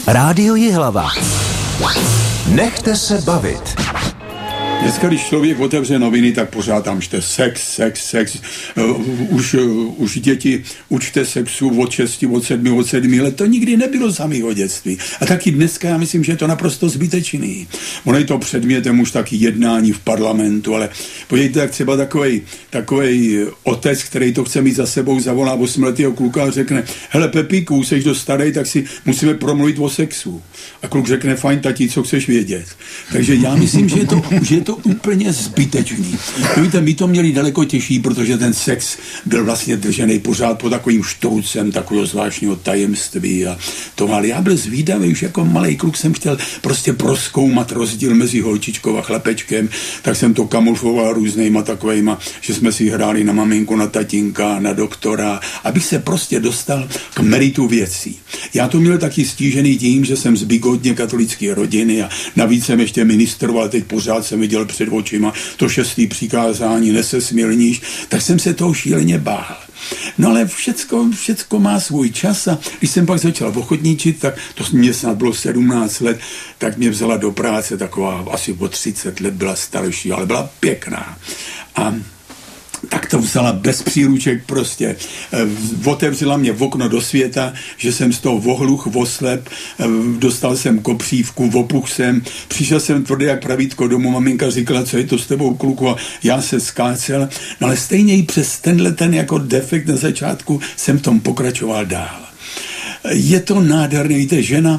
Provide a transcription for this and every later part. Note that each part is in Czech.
Rádio Jihlava. Nechte se bavit. Dneska, když člověk otevře noviny, tak pořád tam čte sex. Už děti učte sexu od 6, od 7 let. To nikdy nebylo za mýho dětství. A taky dneska já myslím, že je to naprosto zbytečný. Ono je to předmětem už taky jednání v parlamentu, ale podívejte, jak třeba takovej otec, který to chce mít za sebou, zavolá 8letého kluka a řekne: hele Pepíku, seš dost starý, tak si musíme promluvit o sexu. A kluk řekne: fajn tati, co chceš vědět. Takže já myslím, že je to úplně zbytečný. Víte, my to měli daleko těžší, protože ten sex byl vlastně držený pořád pod takovým štoucem takového zvláštního tajemství a to, ale já byl zvídavý, už jako malej kluk jsem chtěl prostě prozkoumat rozdíl mezi holčičkou a chlapečkem, tak jsem to kamufloval různýma takovejma, že jsme si hráli na maminku, na tatínka, na doktora, abych se prostě dostal k meritu věcí. Já to měl taky stížený tím, že jsem z bigotně katolické rodiny a navíc jsem ještě ministroval, teď pořád jsem viděl před očima to 6. přikázání, nesesmělníš, tak jsem se toho šíleně bál. No ale všecko má svůj čas a když jsem pak začal ochotníčit, tak to mě snad bylo 17 let, tak mě vzala do práce taková asi o 30 let, byla starší, ale byla pěkná. A tak to vzala bez příruček prostě. Otevřela mě v okno do světa, že jsem z toho ohluch, oslep, dostal jsem kopřívku, opuch jsem, přišel jsem tvrdý jak pravítko domů, maminka říkala, co je to s tebou, kluku, a já se skácel, no ale stejně i přes ten jako defekt na začátku jsem v tom pokračoval dál. Je to nádherné, víte, žena,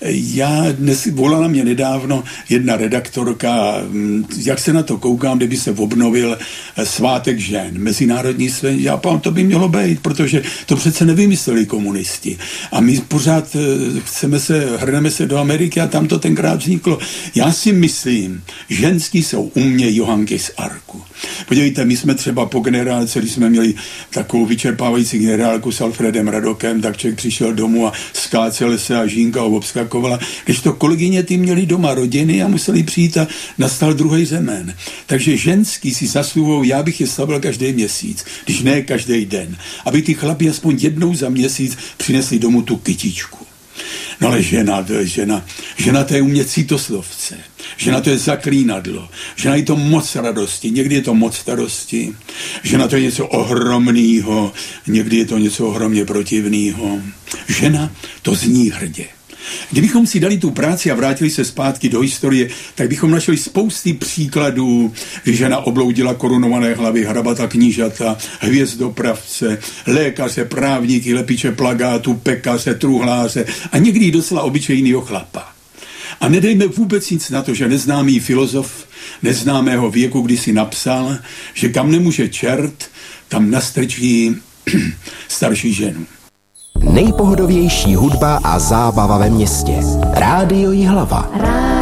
volala mě nedávno jedna redaktorka, jak se na to koukám, kdyby se obnovil svátek žen, mezinárodní svět, já pán, to by mělo být, protože to přece nevymysleli komunisti. A my pořád hrneme se do Ameriky a tam to tenkrát vzniklo. Já si myslím, ženský jsou u mě Johanky z Arku. Podívejte, my jsme třeba po generálce, když jsme měli takovou vyčerpávající generálku s Alfredem Radokem, tak člověk přišel domů a skácel se a žínka ho obskakovala. Když to kolegyně ty měli doma rodiny a museli přijít a nastal druhý zemen. Takže ženský si zasluhují, já bych je slavil každý měsíc, když ne každý den, aby ty chlapi aspoň jednou za měsíc přinesli domů tu kytičku. No ale žena to je u mě citoslovce. Žena to je zaklínadlo. Žena je to moc radosti, někdy je to moc starosti. Žena to je něco ohromného, někdy je to něco ohromně protivného. Žena to zní hrdě. Kdybychom si dali tu práci a vrátili se zpátky do historie, tak bychom našli spousty příkladů, kdy žena obloudila korunované hlavy, hrabata, knížata, hvězdopravce, lékaře, právníky, lepiče plagátu, pekaře, truhláře a někdy docela obyčejného chlapa. A nedejme vůbec nic na to, že neznámý filozof neznámého věku kdysi napsal, že kam nemůže čert, tam nastrčí starší ženu. Nejpohodovější hudba a zábava ve městě. Rádio Jihlava.